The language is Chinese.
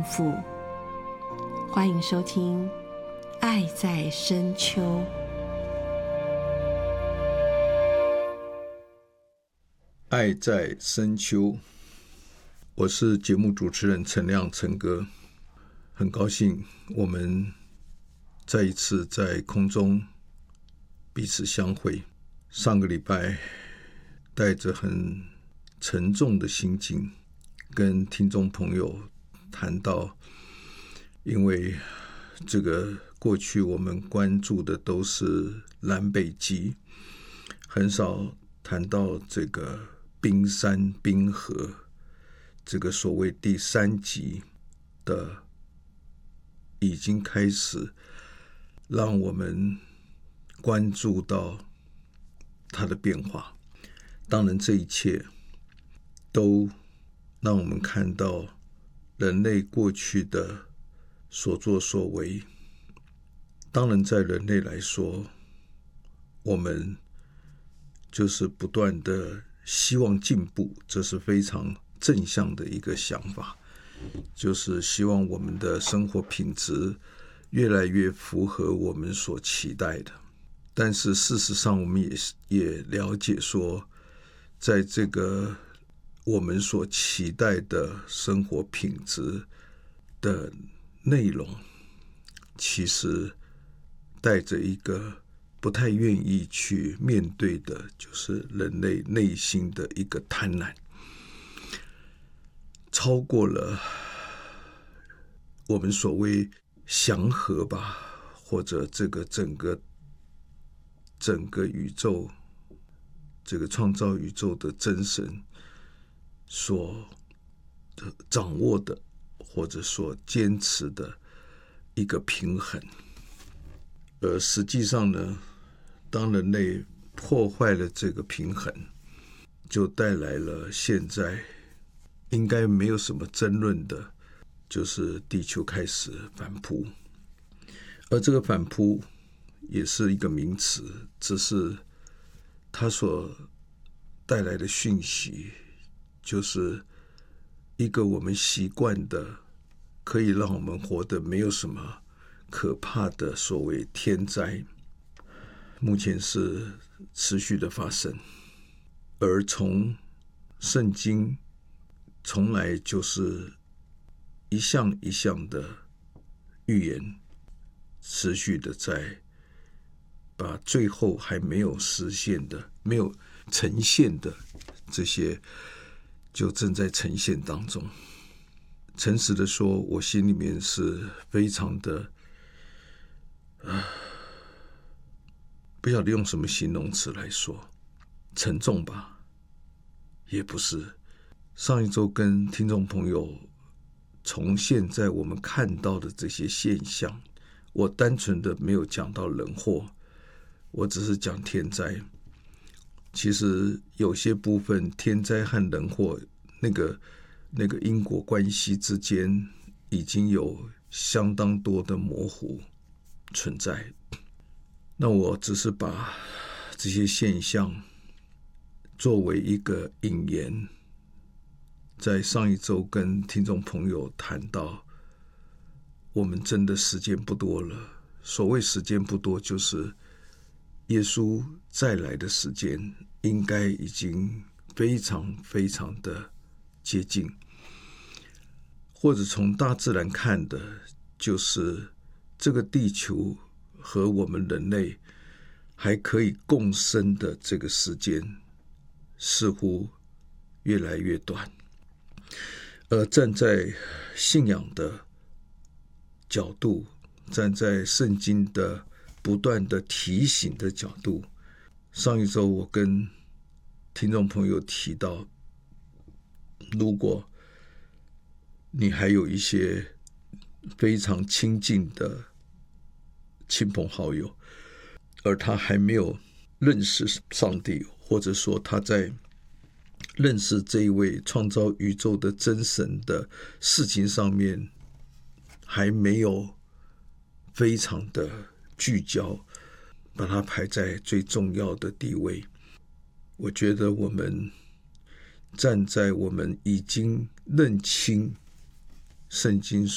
父。欢迎收听《爱在深秋》。 爱在深秋，我是节目主持人陈亮陈哥，很高兴我们再一次在空中彼此相会。上个礼拜带着很沉重的心境跟听众朋友谈到，因为这个过去我们关注的都是南北极，很少谈到这个冰山冰河，这个所谓第3级的已经开始让我们关注到它的变化。当然这一切都让我们看到人类过去的所作所为。当然在人类来说，我们就是不断的希望进步，这是非常正向的一个想法，就是希望我们的生活品质越来越符合我们所期待的。但是事实上我们也了解说，在这个我们所期待的生活品质的内容，其实带着一个不太愿意去面对的，就是人类内心的一个贪婪，超过了我们所谓祥和吧，或者这个整个宇宙，这个创造宇宙的真神所掌握的，或者所坚持的一个平衡。而实际上呢，当人类破坏了这个平衡，就带来了现在应该没有什么争论的，就是地球开始反扑。而这个反扑也是一个名词，只是它所带来的讯息，就是一个我们习惯的，可以让我们活得没有什么可怕的所谓天灾，目前是持续的发生。而从圣经从来就是一项一项的预言，持续的在把最后还没有实现的、没有呈现的这些，就正在呈现当中。诚实的说，我心里面是非常的不晓得用什么形容词来说，沉重吧，也不是。上一周跟听众朋友从现在我们看到的这些现象，我单纯的没有讲到人祸，我只是讲天灾。其实有些部分天灾和人祸那个因果关系之间已经有相当多的模糊存在。那我只是把这些现象作为一个引言，在上一周跟听众朋友谈到，我们真的时间不多了。所谓时间不多，就是耶稣再来的时间应该已经非常非常的接近。或者从大自然看的，就是这个地球和我们人类还可以共生的这个时间似乎越来越短。而站在信仰的角度，站在圣经的不断的提醒的角度，上一周我跟听众朋友提到，如果你还有一些非常亲近的亲朋好友，而他还没有认识上帝，或者说他在认识这一位创造宇宙的真神的事情上面还没有非常的聚焦，把它排在最重要的地位。我觉得我们站在我们已经认清圣经